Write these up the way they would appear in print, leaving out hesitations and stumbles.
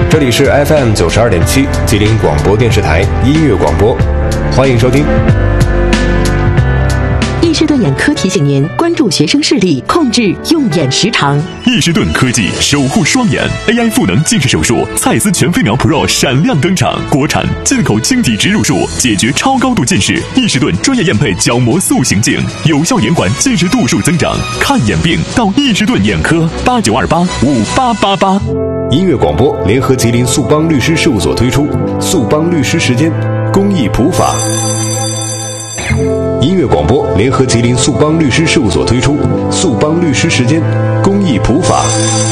这里是 FM 92.7吉林广播电视台音乐广播，欢迎收听。 易士顿眼科提醒您关注学生视力，控制用眼时长。 易士顿科技守护双眼 AI 赋能近视手术，蔡司全飞秒 Pro 闪亮登场，国产进口晶体植入术，解决超高度近视。易士顿专业验配角膜塑形镜，有效延缓近视度数增长。看眼病到易士顿眼科，89285888。 音乐广播联合吉林速邦律师事务所推出速邦律师时间公益普法。音乐广播联合吉林速邦律师事务所推出速邦律师时间公益普法。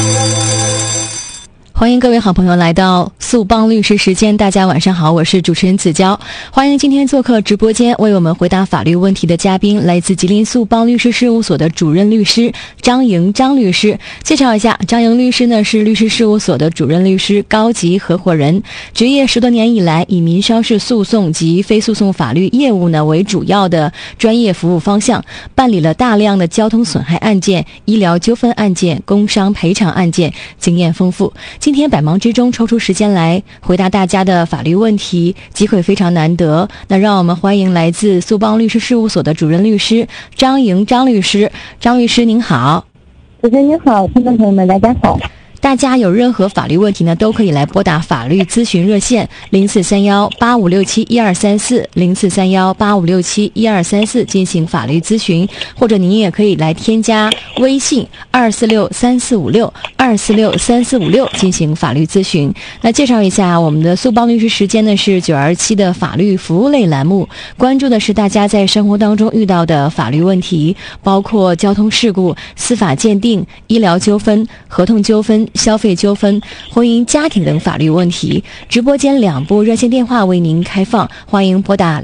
欢迎各位好朋友来到速邦律师时间，大家晚上好，我是主持人子娇。欢迎今天做客直播间为我们回答法律问题的嘉宾，来自吉林速邦律师事务所的主任律师张莹张律师。介绍一下，张莹律师呢是律师事务所的主任律师、高级合伙人，职业10多年以来，以民商事诉讼及非诉讼法律业务呢为主要的专业服务方向，办理了大量的交通损害案件、医疗纠纷案件、工伤赔偿案件，经验丰富。今天百忙之中抽出时间来回答大家的法律问题，机会非常难得。那让我们欢迎来自速邦律师事务所的主任律师张莹张律师。张律师您好。 主持人您好，听众朋友们大家好。 大家有任何法律问题呢，都可以来拨打法律咨询热线043185671234 043185671234进行法律咨询，或者您也可以来添加微信2463456 2463456进行法律咨询。那介绍一下我们的速邦律师时间呢，是927的法律服务类栏目，关注的是大家在生活当中遇到的法律问题，包括交通事故、司法鉴定、医疗纠纷、合同纠纷、消费纠纷、婚姻家庭等法律问题。直播间2部热线电话为您开放，欢迎拨打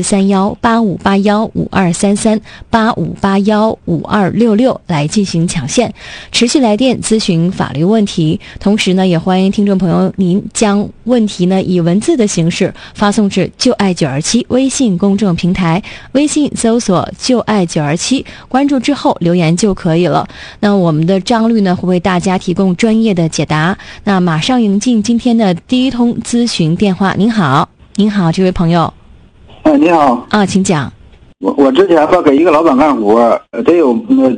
043185815233 85815266来进行抢线，持续来电咨询法律问题。同时呢，也欢迎听众朋友您将问题呢以文字的形式发送至就爱927微信公众平台，微信搜索就爱927，关注之后留言就可以了。那我们的张律呢会为大家提供专业的解答。那马上迎进今天的第一通咨询电话。您好，您好，这位朋友。 你好啊，请讲。 我之前吧给一个老板干活，得有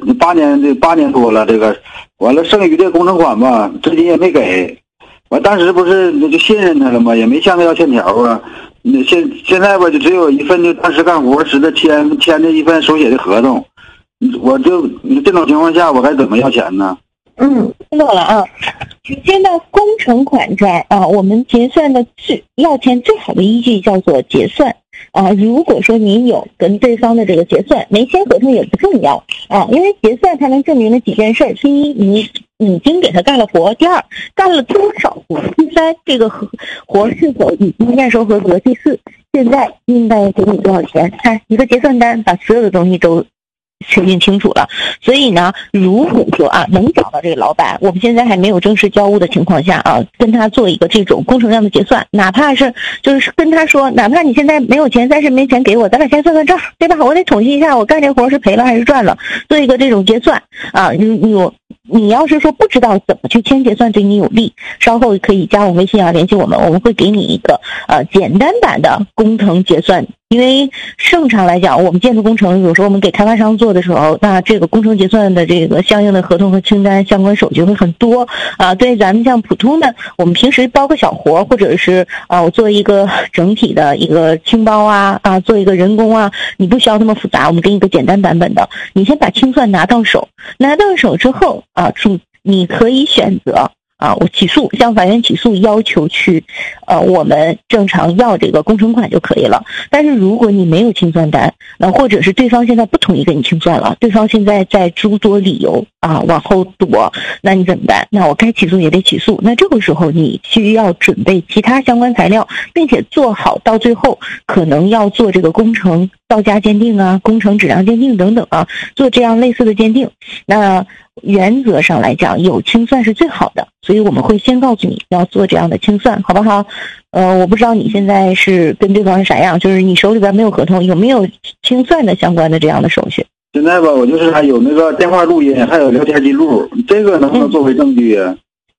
8年多了，这个完了剩余的工程款吧，至今也没给。我当时不是就信任他了吗？也没向他要欠条啊。现在吧就只有一份就当时干活时的签的一份手写的合同。我就这种情况下，我该怎么要钱呢？ 听懂了啊。首先呢，工程款这儿啊，我们结算的要钱最好的依据叫做结算啊。如果说您有跟对方的这个结算，没签合同也不重要啊，因为结算它能证明了几件事：第一，你已经给他干了活；第二，干了多少活；第三，这个活是否已经验收合格；第四，现在应该给你多少钱。看一个结算单，把所有的东西都确定清楚了。所以呢，如果说啊能找到这个老板，我们现在还没有正式交屋的情况下啊，跟他做一个这种工程量的结算，哪怕是就是跟他说，哪怕你现在没有钱，暂时没钱给我，咱俩先算算账，对吧？我得统计一下我干这活是赔了还是赚了，做一个这种结算啊。你要是说不知道怎么去签结算对你有利，稍后可以加我微信啊，联系我们，我们会给你一个简单版的工程结算。因为正常来讲，我们建筑工程有时候我们给开发商做的时候，那这个工程结算的这个相应的合同和清单相关手续会很多啊。对咱们像普通的，我们平时包个小活，或者是我做一个整体的一个清包啊，做一个人工啊，你不需要那么复杂，我们给你一个简单版本的。你先把清算拿到手之后啊，你可以选择我起诉，向法院起诉，要求去我们正常要这个工程款就可以了。但是如果你没有清算单，或者是对方现在不同意跟你清算了，对方现在在诸多理由往后躲，那你怎么办？那我该起诉也得起诉。那这个时候你需要准备其他相关材料，并且做好到最后可能要做这个工程造价鉴定啊、工程质量鉴定等等啊，做这样类似的鉴定。那原则上来讲，有清算是最好的，所以我们会先告诉你要做这样的清算，好不好？我不知道你现在是跟对方是啥样，就是你手里边没有合同，有没有清算的相关的这样的手续？ 现在吧，我就是还有那个电话录音，还有聊天记录，这个能不能作为证据啊？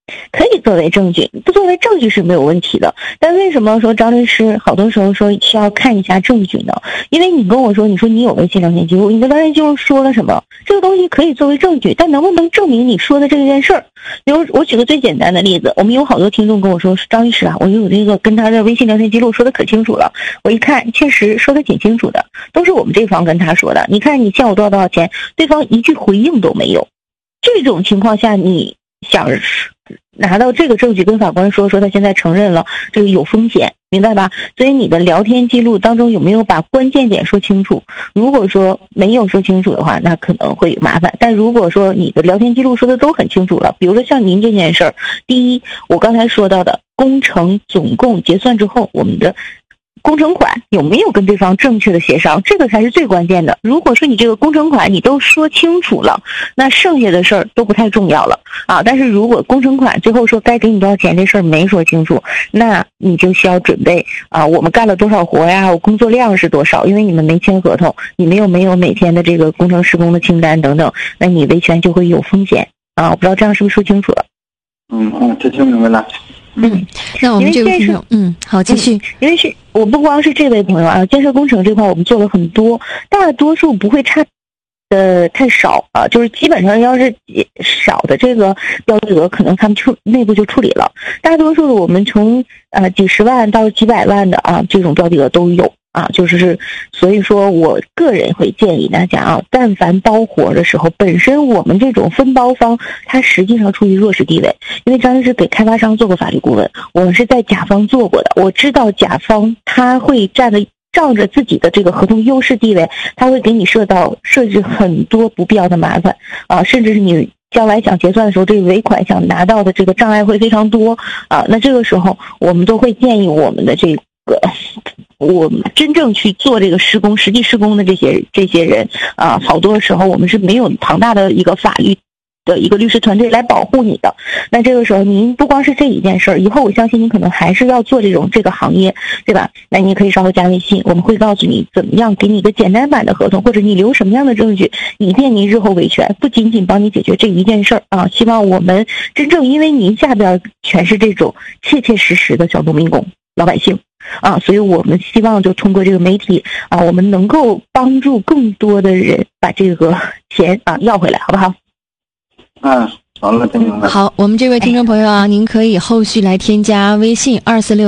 可以作为证据，不作为证据是没有问题的。但为什么说张律师好多时候说需要看一下证据呢？因为你跟我说，你说你有微信聊天记录，你的聊天记录说了什么？这个东西可以作为证据，但能不能证明你说的这件事儿？比如我举个最简单的例子，我们有好多听众跟我说，张律师啊，我有这个跟他的微信聊天记录说的可清楚了，我一看确实说的挺清楚的，都是我们这方跟他说的。你看你欠我多少钱，对方一句回应都没有。这种情况下，你想拿到这个证据跟法官说他现在承认了，这个有风险，明白吧？所以你的聊天记录当中有没有把关键点说清楚？如果说没有说清楚的话，那可能会有麻烦。但如果说你的聊天记录说的都很清楚了，比如说像您这件事儿，第一，我刚才说到的工程总共结算之后，我们的工程款有没有跟对方正确的协商，这个才是最关键的。如果说你这个工程款你都说清楚了，那剩下的事儿都不太重要了啊。但是如果工程款最后说该给你多少钱这事儿没说清楚，那你就需要准备啊，我们干了多少活呀，我工作量是多少，因为你们没签合同，你没有每天的这个工程施工的清单等等，那你维权就会有风险啊。我不知道这样是不是说清楚了？ 这听明白了。 那我们这位听众，好，继续。 因为是我不光是这位朋友啊，建设工程这块我们做了很多，大多数不会差太少啊，就是基本上要是少的这个标的额，可能他们内部就处理了。大多数的我们从几十万到几百万的啊，这种标的额都有。就是所以说我个人会建议大家啊，但凡包活的时候，本身我们这种分包方他实际上处于弱势地位，因为张律师给开发商做过法律顾问，我们是在甲方做过的，我知道甲方他会仗着自己的这个合同优势地位，他会给你设置很多不必要的麻烦啊，甚至是你将来想结算的时候，这个尾款想拿到的这个障碍会非常多啊。那这个时候我们都会建议我们的这个我们真正去做这个施工实际施工的这些人啊，好多时候我们是没有庞大的一个法律的一个律师团队来保护你的。那这个时候您不光是这一件事儿，以后我相信您可能还是要做这个行业，对吧？那你可以稍微加微信，我们会告诉你怎么样给你一个简单版的合同，或者你留什么样的证据，以便您日后维权，不仅仅帮你解决这一件事儿啊。希望我们真正因为您下边全是这种切切实实的小农民工老百姓啊，所以我们希望就通过这个媒体啊，我们能够帮助更多的人把这个钱要回来，好不好？ 好了，听明白。 好，我们这位听众朋友啊，您可以后续来添加微信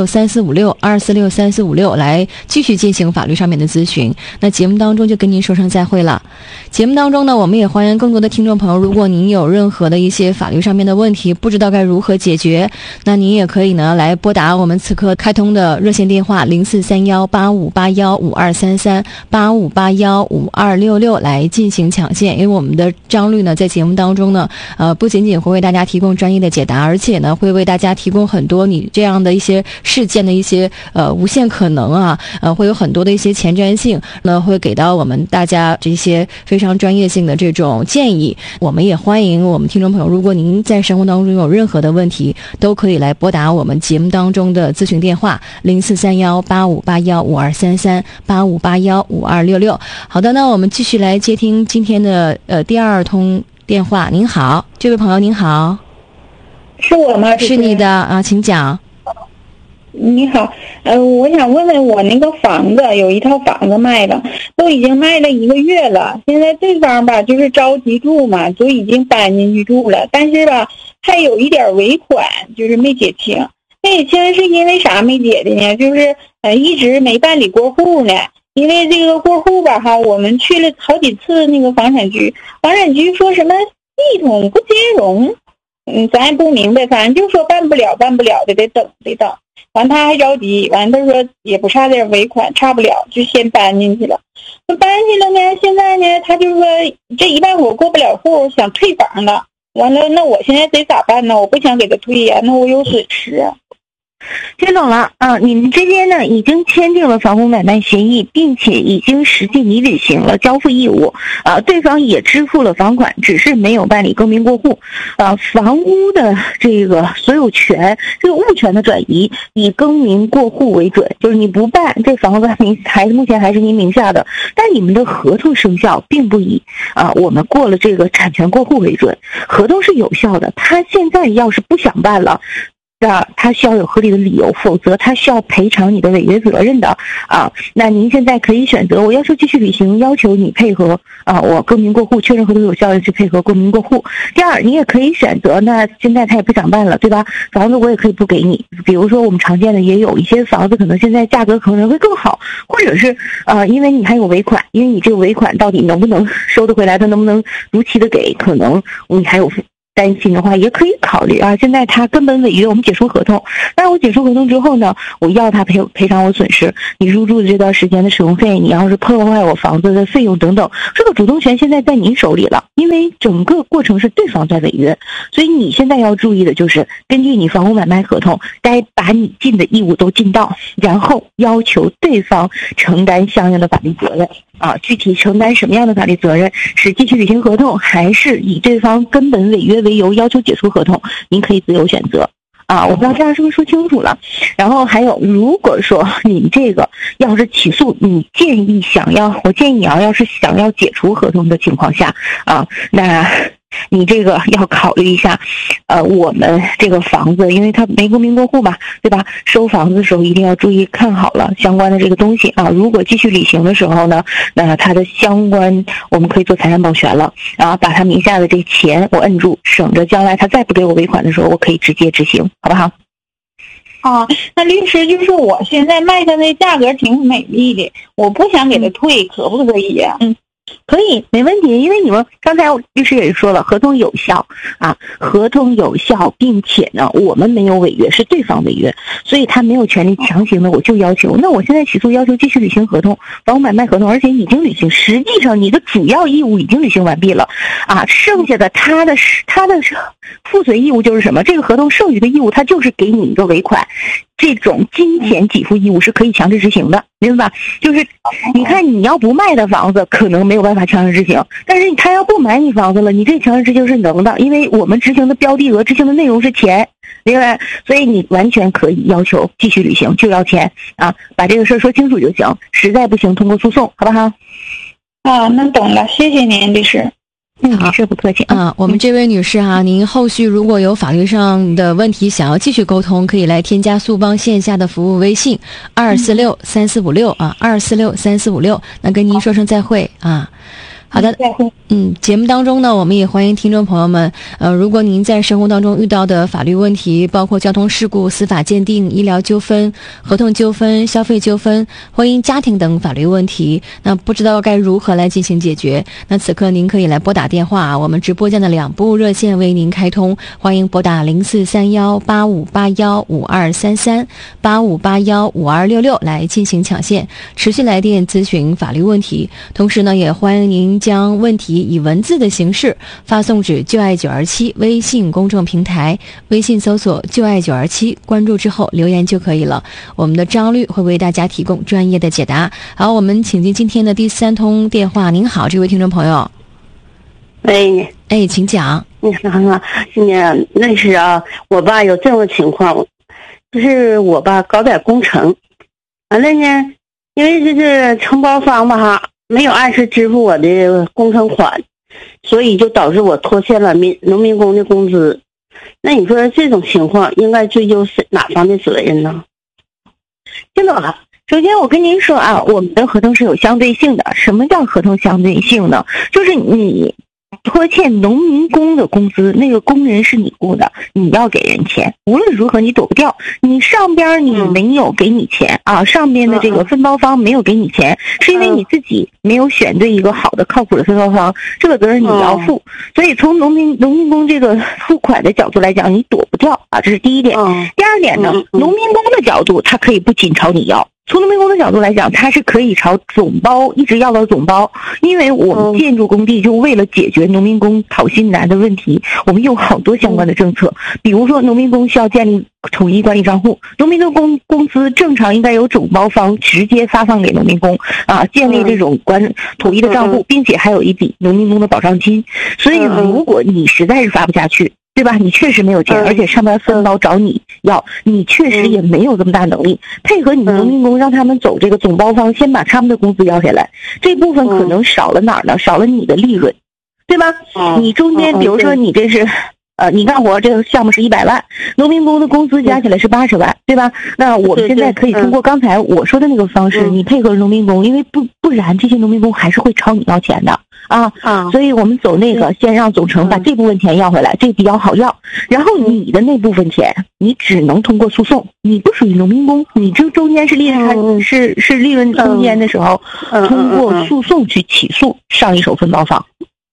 2463456来继续进行法律上面的咨询。那节目当中就跟您说声再会了。节目当中呢，我们也欢迎更多的听众朋友，如果您有任何的一些法律上面的问题，不知道该如何解决，那您也可以呢来拨打我们此刻开通的热线电话04318581523385815266来进行抢线。因为我们的张律呢在节目当中呢，不仅仅会为大家提供专业的解答，而且呢会为大家提供很多你这样的一些事件的一些无限可能啊，会有很多的一些前瞻性，那会给到我们大家这些非常专业性的这种建议。我们也欢迎我们听众朋友，如果您在生活当中有任何的问题，都可以来拨打我们节目当中的咨询电话04318581523385815266。好的，那我们继续来接听今天的第二通电话。您好，这位朋友您好。 是我吗？ 是你的啊，请讲。 你好，我想问问我那个房子，有一套房子卖了，都已经卖了1个月了。现在对方吧，就是着急住嘛，就已经搬进去住了，但是吧，还有一点尾款，就是没结清。没结清是因为啥没结的呢？就是一直没办理过户呢。因为这个过户吧我们去了好几次那个房产局说什么系统不兼容，咱也不明白，反正就说办不了的，得等。完他还着急，完他说也不差点尾款，差不了，就先搬进去了。搬进去了呢，现在呢他就说这一半我过不了户，想退房了。完了，那我现在得咋办呢？我不想给他退呀，那我有损失啊。 听懂了啊，你们之间呢已经签订了房屋买卖协议，并且已经实际你履行了交付义务，对方也支付了房款，只是没有办理更名过户。房屋的这个所有权，这个物权的转移以更名过户为准，就是你不办，这房子目前还是您名下的，但你们的合同生效并不以我们过了这个产权过户为准，合同是有效的。他现在要是不想办了，他需要有合理的理由，否则他需要赔偿你的违约责任的那您现在可以选择，我要求继续履行，要求你配合我更名过户，确认合同有效去配合更名过户。第二，你也可以选择，那现在他也不想办了，对吧？房子我也可以不给你，比如说我们常见的也有一些房子可能现在价格可能会更好，或者是因为你还有尾款，因为你这个尾款到底能不能收得回来，他能不能如期的给，可能你还有担心的话，也可以考虑现在他根本违约，我们解除合同。那我解除合同之后呢，我要他赔偿我损失，你入住的这段时间的使用费，你要是破坏我房子的费用等等，这个主动权现在在您手里了。因为整个过程是对方在违约，所以你现在要注意的就是根据你房屋买卖合同，该把你尽的义务都尽到，然后要求对方承担相应的法律责任具体承担什么样的法律责任，是继续履行合同，还是以对方根本违约为由要求解除合同，您可以自由选择我不知道这样是不是说清楚了。然后还有，如果说你这个要是起诉，我建议你要是想要解除合同的情况下那你这个要考虑一下我们这个房子，因为它没更名过户嘛，对吧？收房子的时候一定要注意看好了相关的这个东西如果继续履行的时候呢，那它的相关我们可以做财产保全了把他名下的这钱我摁住，省着将来他再不给我尾款的时候，我可以直接执行，好不好？ 那律师，就是我现在卖他的价格挺美丽的，我不想给他退，可不可以呀？ 可以，没问题，因为你们刚才律师也说了，合同有效合同有效，并且呢，我们没有违约，是对方违约，所以他没有权利强行的我就要求。那我现在起诉要求继续履行合同，房屋买卖合同，而且已经履行，实际上你的主要义务已经履行完毕了剩下的他的附随义务就是什么？这个合同剩余的义务，他就是给你一个尾款。这种金钱给付义务是可以强制执行的，明白吧？就是你看你要不卖的房子可能没有办法强制执行，但是他要不买你房子了，你这强制执行是能的，因为我们执行的标的额、执行的内容是钱，明白？所以你完全可以要求继续履行，就要钱把这个事儿说清楚就行，实在不行通过诉讼，好不好？ 那懂了，谢谢您，律师。 好，是不客气我们这位女士您后续如果有法律上的问题想要继续沟通，可以来添加速帮线下的服务微信24634562463456。那跟您说声再会好的，节目当中呢，我们也欢迎听众朋友们，如果您在生活当中遇到的法律问题，包括交通事故、司法鉴定、医疗纠纷、合同纠纷、消费纠纷、婚姻家庭等法律问题，那不知道该如何来进行解决，那此刻您可以来拨打电话我们直播间的2部热线为您开通，欢迎拨打043185815233 85815266来进行抢线，持续来电咨询法律问题。同时呢，也欢迎您将问题以文字的形式发送至就爱927微信公众平台，微信搜索就爱927，关注之后留言就可以了，我们的张律会为大家提供专业的解答。好，我们请进今天的第3通电话。您好，这位听众朋友。 喂， 请讲。 你好，那是我爸有这种情况，就是我爸搞点工程，完了呢，因为这是承包方吧没有按时支付我的工程款，所以就导致我拖欠了农民工的工资。那你说这种情况应该追究哪方的责任呢？ 听懂了。首先我跟您说我们的合同是有相对性的。什么叫合同相对性呢？就是你拖欠农民工的工资，那个工人是你雇的，你要给人钱，无论如何你躲不掉。你上边你没有给你钱上边的这个分包方没有给你钱，是因为你自己没有选对一个好的靠谱的分包方，这个责任你要负。所以从农民工这个付款的角度来讲，你躲不掉这是第一点。第二点呢，农民工的角度他可以不仅朝你要， 从农民工的角度来讲，它是可以朝总包一直要到总包，因为我们建筑工地就为了解决农民工讨薪难的问题，我们有好多相关的政策，比如说农民工需要建立统一管理账户，农民的工资正常应该由总包方直接发放给农民工啊，建立这种统一的账户，并且还有一笔农民工的保障金。所以如果你实在是发不下去，对吧？你确实没有钱，而且上边分包找你要，你确实也没有这么大能力配合你的农民工，让他们走这个总包方，先把他们的工资要下来，这部分可能少了哪儿呢？少了你的利润，对吧？你中间比如说你这是你干活这个项目是100万，农民工的工资加起来是80万，对吧？那我们现在可以通过刚才我说的那个方式，你配合农民工，因为不然这些农民工还是会朝你要钱的啊，所以我们走那个先让总成把这部分钱要回来，这比较好要。然后你的那部分钱，你只能通过诉讼，你不属于农民工，你这中间是利润是利润中间的时候，通过诉讼去起诉上一手分包方。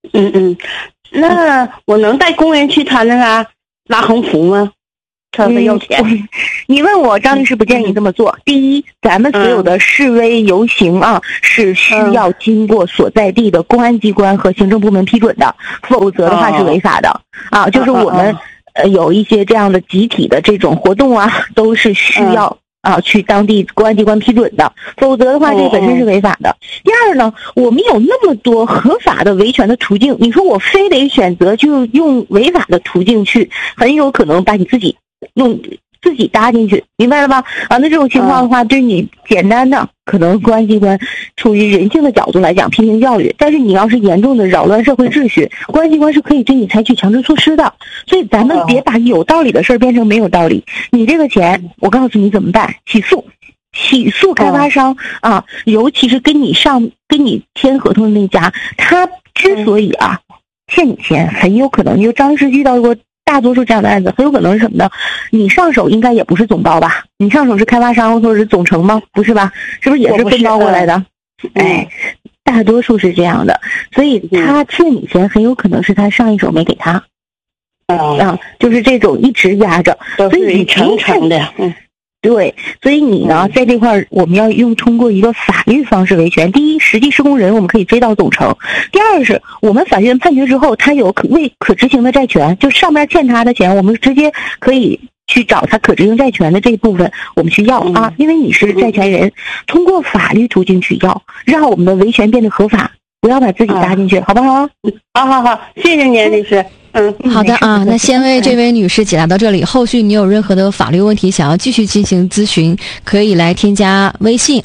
那我能带工人去他那嘎拉横幅吗？他们要钱。 你问我，张律师不建议这么做。第一，咱们所有的示威游行啊，是需要经过所在地的公安机关和行政部门批准的，否则的话是违法的啊。就是我们有一些这样的集体的这种活动啊，都是需要去当地公安机关批准的，否则的话这本身是违法的。第二呢，我们有那么多合法的维权的途径，你说我非得选择就用违法的途径去，很有可能把你自己搭进去，明白了吧？那这种情况的话，对你简单的可能公安机关出于人性的角度来讲批评教育，但是你要是严重的扰乱社会秩序，公安机关是可以对你采取强制措施的。所以咱们别把有道理的事儿变成没有道理。你这个钱，我告诉你怎么办？起诉开发商啊，尤其是跟你签合同的那家，他之所以欠你钱，很有可能就张律师遇到过大多数这样的案子，很有可能是什么呢？你上手应该也不是总包吧？你上手是开发商或者是总成吗？不是吧？是不是也是分包过来的？大多数是这样的，所以他欠你钱，很有可能是他上一手没给他。就是这种一直压着， 都是一层层的。 对，所以你呢，在这块我们要通过一个法律方式维权。第一，实际施工人我们可以追到总成；第二是我们法院判决之后，他有可执行的债权，就上面欠他的钱，我们直接可以去找他可执行债权的这一部分，我们去要因为你是债权人，通过法律途径去要，让我们的维权变得合法，不要把自己搭进去，好不好？ 好，谢谢您律师。 好的那先为这位女士解答到这里，后续你有任何的法律问题想要继续进行咨询，可以来添加微信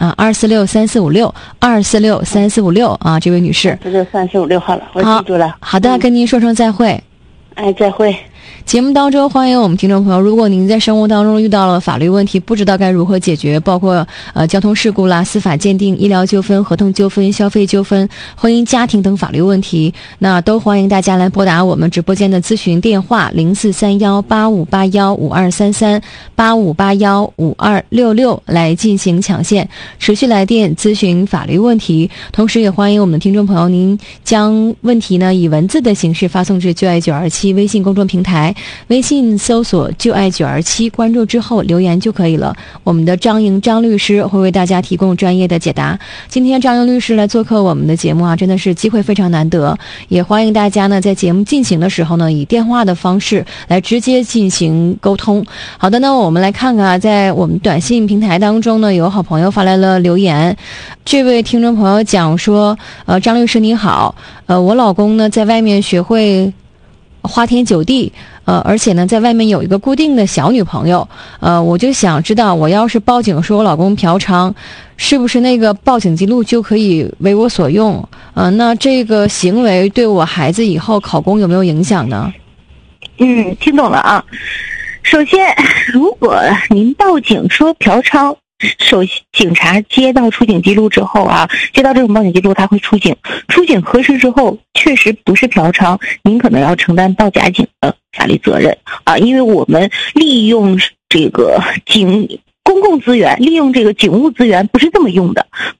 2463456这位女士 2463456好了，我记住了。 好的，跟您说声再会。 再会。 节目当中欢迎我们听众朋友，如果您在生活当中遇到了法律问题，不知道该如何解决，包括交通事故啦、司法鉴定、医疗纠纷、合同纠纷、消费纠纷、婚姻家庭等法律问题，那都欢迎大家来拨打我们直播间的咨询电话043185815233 85815266来进行抢线，持续来电咨询法律问题。同时也欢迎我们的听众朋友，您将问题呢以文字的形式发送至就爱927微信公众平台，微信搜索就爱927，关注之后留言就可以了。我们的张律师会为大家提供专业的解答。今天张律师来做客我们的节目真的是机会非常难得，也欢迎大家呢在节目进行的时候呢以电话的方式来直接进行沟通。好的，那我们来看看在我们短信平台当中呢有好朋友发来了留言。这位听众朋友讲说张律师你好，我老公呢在外面学会花天酒地，而且呢在外面有一个固定的小女朋友，我就想知道，我要是报警说我老公嫖娼，是不是那个报警记录就可以为我所用？那这个行为对我孩子以后考公有没有影响呢？ 听懂了首先，如果您报警说嫖娼，警察接到出警记录之后接到这种报警记录，他会出警核实之后确实不是嫖娼，您可能要承担报假警的法律责任因为我们利用这个公共资源，利用这个警务资源不是这么用的，不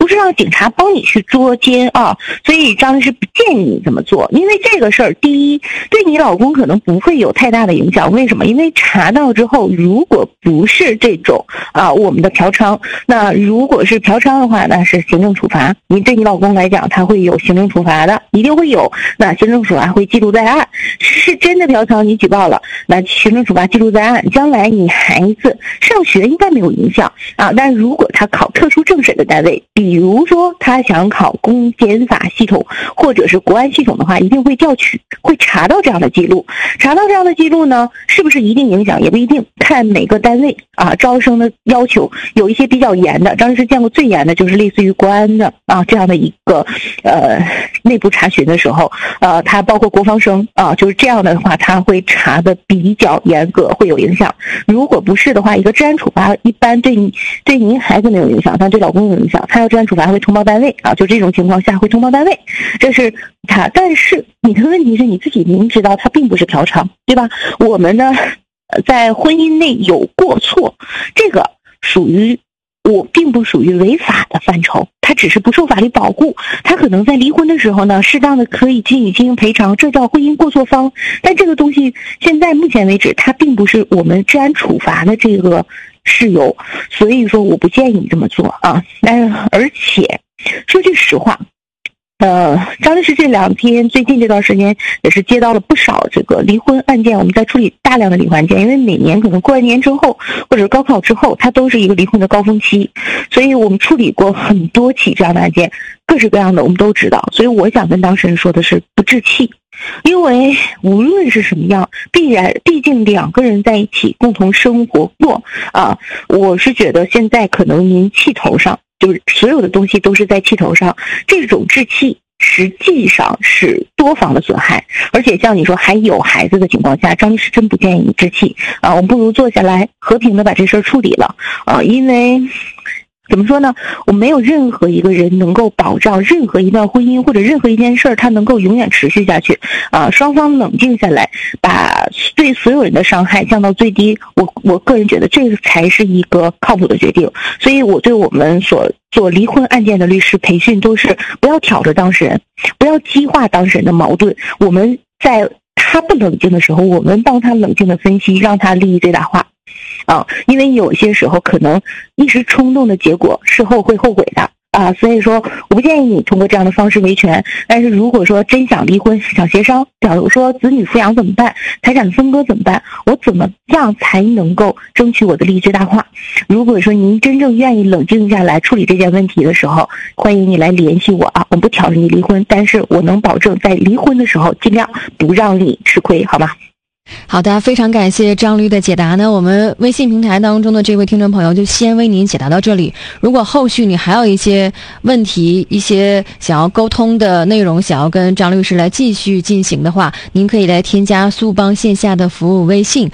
是让警察帮你去捉奸啊。所以张律师不建议你这么做，因为这个事儿，第一，对你老公可能不会有太大的影响。为什么？因为查到之后，如果不是这种我们的嫖娼，那如果是嫖娼的话，那是行政处罚。你对你老公来讲，他会有行政处罚的，一定会有。那行政处罚会记录在案，是真的嫖娼你举报了，那行政处罚记录在案，将来你孩子上学应该没有影响啊。但如果他考特殊政审的单位，比如说他想考公检法系统或者是国安系统的话，一定会调取，会查到这样的记录。查到这样的记录呢，是不是一定影响？也不一定，看每个单位招生的要求，有一些比较严的，张律师见过最严的就是类似于国安的这样的一个内部查询的时候，它包括国防生就是这样的话，它会查的比较严格，会有影响。如果不是的话，一个治安处罚一般对您孩子没有影响，但对老公有影响，他要治安处罚会通报单位就这种情况下会通报单位，这是他。但是你的问题是你自己明知道他并不是嫖娼，对吧？我们呢在婚姻内有过错，这个并不属于违法的范畴，他只是不受法律保护。他可能在离婚的时候呢，适当的可以给予进行赔偿，这叫婚姻过错方。但这个东西现在目前为止，它并不是我们治安处罚的这个事由，所以说我不建议你这么做而且说句实话，张律师这最近这段时间也是接到了不少这个离婚案件，我们在处理大量的离婚案件，因为每年可能过完年之后或者高考之后，它都是一个离婚的高峰期，所以我们处理过很多起这样的案件，各式各样的我们都知道。所以我想跟当事人说的是不置气，因为无论是什么样，毕竟两个人在一起共同生活过我是觉得现在可能您气头上，就是所有的东西都是在气头上，这种置气实际上是多方的损害。而且像你说还有孩子的情况下，张律师真不建议你置气我们不如坐下来和平的把这事儿处理了因为怎么说呢？我没有任何一个人能够保障任何一段婚姻或者任何一件事儿它能够永远持续下去双方冷静下来，把对所有人的伤害降到最低，我个人觉得这个才是一个靠谱的决定。所以我对我们所做离婚案件的律师培训都是不要挑着当事人，不要激化当事人的矛盾，我们在他不冷静的时候，我们帮他冷静的分析，让他利益最大化因为有些时候可能一时冲动的结果事后会后悔的所以说我不建议你通过这样的方式维权。但是如果说真想离婚想协商，假如说子女抚养怎么办，财产分割怎么办，我怎么样才能够争取我的利益最大化，如果说您真正愿意冷静下来处理这件问题的时候，欢迎你来联系我我不挑着你离婚，但是我能保证在离婚的时候尽量不让你吃亏，好吗？ 好的，非常感谢张律的解答呢。我们微信平台当中的这位听众朋友就先为您解答到这里。如果后续你还有一些问题，一些想要沟通的内容，想要跟张律师来继续进行的话，您可以来添加速帮线下的服务微信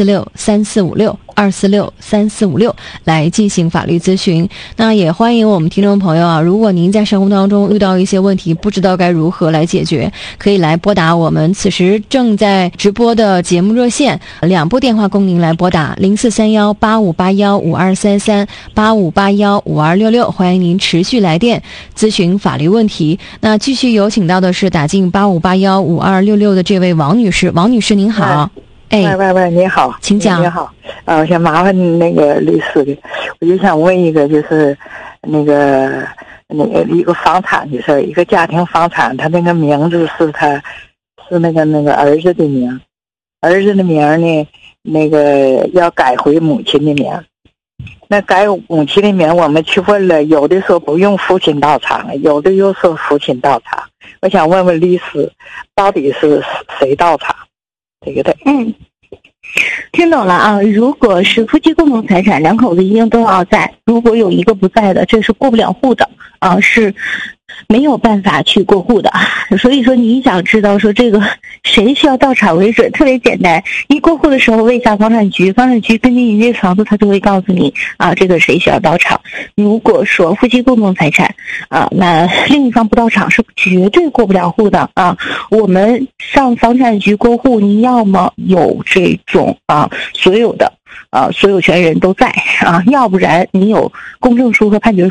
2463456来进行法律咨询。那也欢迎我们听众朋友如果您在生活当中遇到一些问题，不知道该如何来解决，可以来拨打我们此时正在直播的节目热线，2部电话供您来拨打043185815233 85815266，欢迎您持续来电咨询法律问题。那继续有请到的是打进85815266的这位王女士。王女士您好。 喂，你好， 请讲。 你好，我想麻烦那个律师的，我就想问一个，就是那个一个房产的事儿，一个家庭房产，他那个名字是那个儿子的名，儿子的名呢，那个要改回母亲的名。那改母亲的名，我们去问了，有的说不用父亲到场，有的又说父亲到场。我想问问律师，到底是谁到场？这个听懂了如果是夫妻共同财产，两口子一定都要在，如果有一个不在的，这是过不了户的是没有办法去过户的。所以说你想知道说这个谁需要到场为准，特别简单，一过户的时候问一下房产局，房产局根据你这个房子他就会告诉你这个谁需要到场。如果说夫妻共同财产那另一方不到场是绝对过不了户的我们上房产局过户，你要么有这种所有的所有权人都在要不然你有公证书和判决书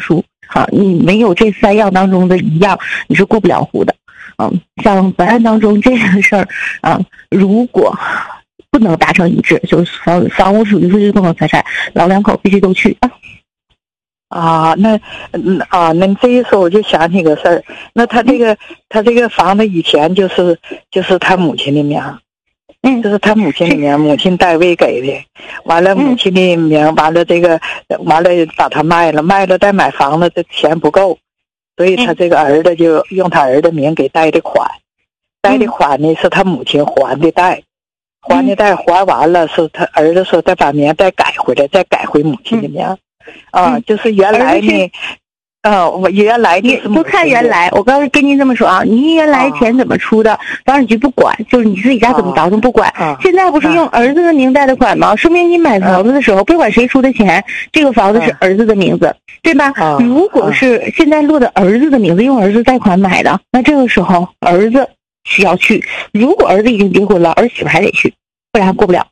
你没有这3样当中的一样，你是过不了户的。像本案当中这个事儿如果不能达成一致，就是房屋属于夫妻共同财产，老两口必须都去那这一说我就想起个事儿，那他这个房子以前就是他母亲的名，就是他母亲的名，母亲代位给的，完了母亲的名，完了把他卖了再买房子，这钱不够，所以他这个儿子就用他儿子名给贷的款，呢是他母亲还的贷，还完了是他儿子说再把名再改回来，再改回母亲的名。就是原来呢，我原来的不看原来，我刚才跟您这么说您原来钱怎么出的，房产局不管，就是你自己家怎么倒腾不管。现在不是用儿子的名贷的款吗？说明你买房子的时候，不管谁出的钱，这个房子是儿子的名字，对吧？如果是现在落的儿子的名字，用儿子贷款买的，那这个时候儿子需要去。如果儿子已经结婚了，儿媳妇还得去，不然过不了。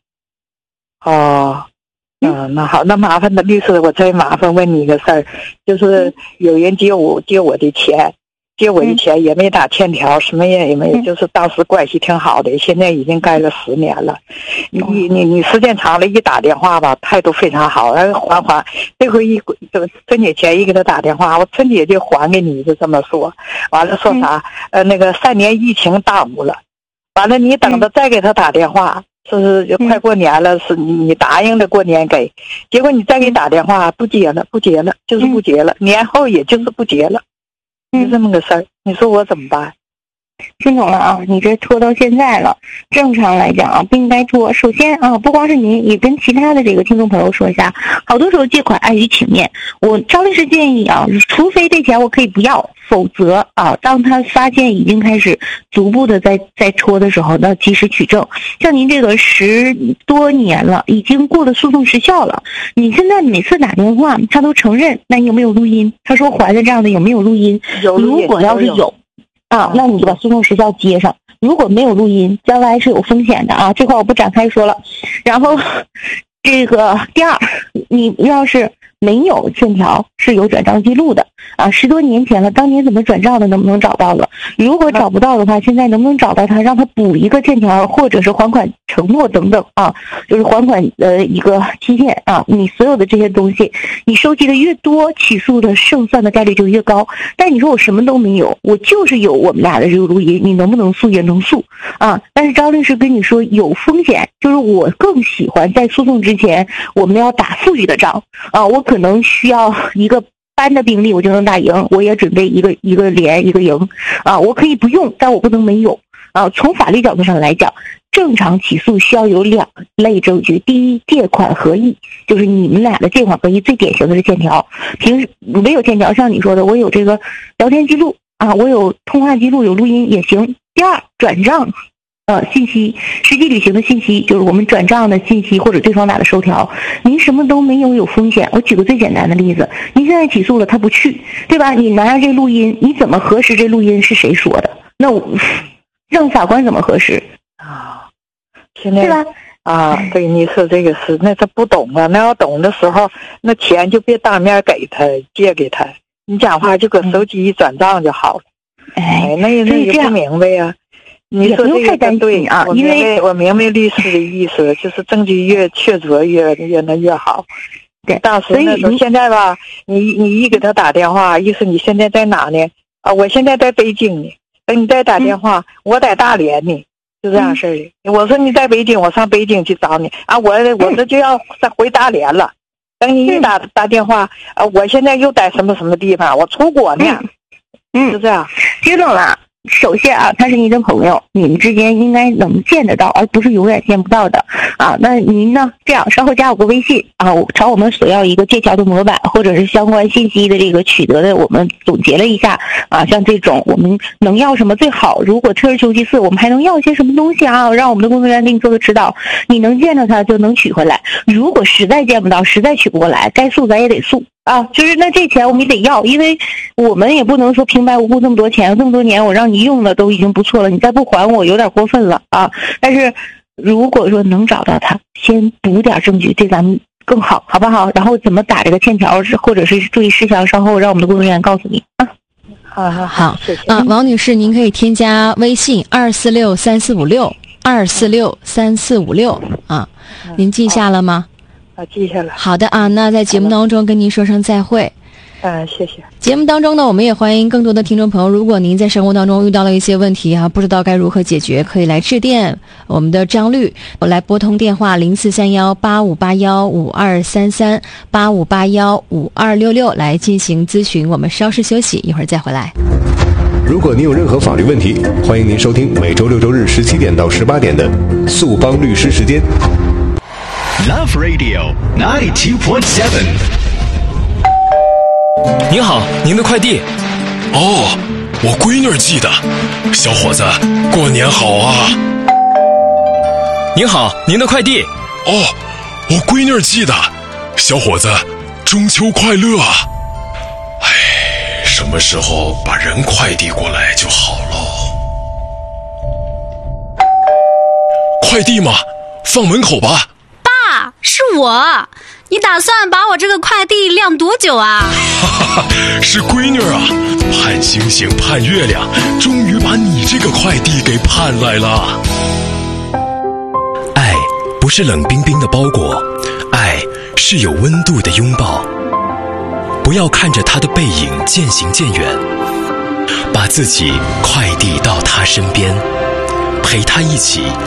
那好，那麻烦的律师，我再麻烦问你一个事儿，就是有人借我的钱，也没打欠条，什么也没有，就是当时关系挺好的，现在已经盖了10年了。你时间长了，一打电话吧，态度非常好，还这回春节前一给他打电话，我春节就还给你，就这么说，完了说啥那个3年疫情耽误了，完了你等着再给他打电话。是快过年了，是你答应的过年给，结果你再给打电话不接了，就是不接了，年后也就是不接了，就这么个事儿，你说我怎么办？ 听懂了你这拖到现在了，正常来讲不应该拖。首先不光是您，也跟其他的这个听众朋友说一下，好多时候借款碍于情面，我张律师建议除非这钱我可以不要，否则当他发现已经开始逐步的在拖的时候，那及时取证。像您这个10多年了，已经过了诉讼时效了，你现在每次打电话他都承认，那你有没有录音？他说还的这样的有没有录音？如果要是有那你就把诉讼时效接上。如果没有录音，将来是有风险的这块我不展开说了。然后这个第二，你要是没有欠条，是有转账记录的10多年前了，当年怎么转账的，能不能找到了？如果找不到的话，现在能不能找到他，让他补一个欠条，或者是还款承诺等等就是还款一个期限你所有的这些东西，你收集的越多，起诉的胜算的概率就越高。但你说我什么都没有，我就是有我们俩的这个录音，你能不能诉也能诉但是张律师跟你说有风险，就是我更喜欢在诉讼之前我们要打富裕的仗我可能需要一个班的兵力我就能打赢，我也准备一个连一个营我可以不用，但我不能没有从法律角度上来讲，正常起诉需要有2类证据。第一，借款合意，就是你们俩的借款合意，最典型的是欠条。平时没有欠条，像你说的，我有这个聊天记录我有通话记录，有录音也行。第二，转账信息，实际履行的信息，就是我们转账的信息或者对方打的收条。您什么都没有，有风险。我举个最简单的例子，您现在起诉了，他不去，对吧？你拿着这录音，你怎么核实这录音是谁说的？那我让法官怎么核实现在对吧？ 对，你说这个是，那他不懂那要懂的时候，那钱就别当面给他，借给他，你讲话就搁手机一转账就好了。那也不明白呀。你说这个对因为我明白律师的意思，就是证据越确凿越好。 对， 当时那时候现在吧，你一给他打电话，意思你现在在哪呢？我现在在北京呢。等你再打电话，我在大连呢，就这样式的。我说你在北京，我上北京去找你我这就要回大连了。等你一打电话我现在又在什么地方，我出国呢。就这样。 听懂了。首先他是您的朋友，你们之间应该能见得到，而不是永远见不到的那您呢，这样稍后加我个微信朝我们索要一个借条的模板，或者是相关信息的这个取得的，我们总结了一下像这种我们能要什么最好，如果退而求其次，我们还能要一些什么东西让我们的工作人员给你做个指导，你能见着他就能取回来。如果实在见不到，实在取不过来，该诉咱也得诉就是那这钱我们也得要，因为我们也不能说平白无故这么多钱，这么多年我让你用了都已经不错了，你再不还我有点过分了但是如果说能找到他，先补点证据，对咱们更好，好不好？然后怎么打这个欠条或者是注意事项，稍后让我们的工作人员告诉你啊。 好， 谢谢王女士，您可以添加微信2463456啊，您记下了吗？ 记下了。 好的啊，那在节目当中跟您说声再会。 谢谢。 节目当中呢，我们也欢迎更多的听众朋友，如果您在生活当中遇到了一些问题不知道该如何解决，可以来致电我们的张律，来拨通电话04318581523385815266来进行咨询。我们稍事休息，一会儿再回来。 如果您有任何法律问题，欢迎您收听每周6周日17点到18点的速帮律师时间。 Love Radio 92.7。 您好，您的快递。我闺女寄的。小伙子，过年好啊！您好，您的快递。我闺女寄的。小伙子，中秋快乐啊！什么时候把人快递过来就好喽？快递吗？放门口吧。 爸，是我。你打算把我这个快递晾多久啊？ 是闺女啊，盼星星盼月亮，终于把你这个快递给盼来了。爱不是冷冰冰的包裹，爱是有温度的拥抱。不要看着他的背影渐行渐远，把自己快递到他身边，陪他一起